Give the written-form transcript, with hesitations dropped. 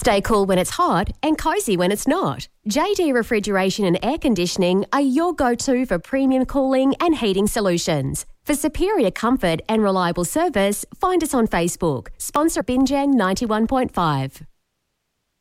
Stay cool when it's hot and cozy when it's not. JD Refrigeration and Air Conditioning are your go-to for premium cooling and heating solutions. For superior comfort and reliable service, find us on Facebook. Sponsor Binjang 91.5.